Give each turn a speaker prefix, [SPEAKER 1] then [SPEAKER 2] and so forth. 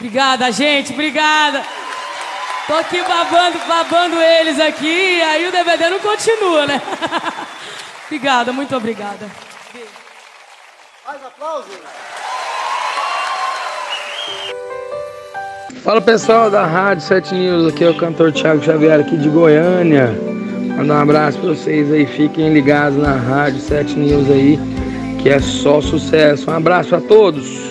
[SPEAKER 1] Obrigada, gente, obrigada. Tô aqui babando eles aqui, e aí o DVD não continua, né? Obrigada, muito obrigada.
[SPEAKER 2] Mais aplausos.
[SPEAKER 3] Fala pessoal da Rádio 7 News, aqui é o cantor Thiago Xavier aqui de Goiânia. Manda um abraço pra vocês aí, fiquem ligados na Rádio 7 News aí, que é só sucesso. Um abraço a todos.